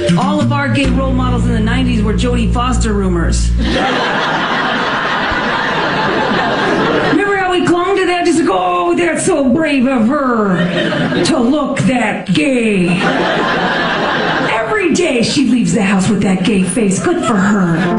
All of our gay role models in the 90s were Jodie Foster rumors. Remember how we clung to that? Just like, oh, that's so brave of her to look that gay. Every day she leaves the house with that gay face. Good for her.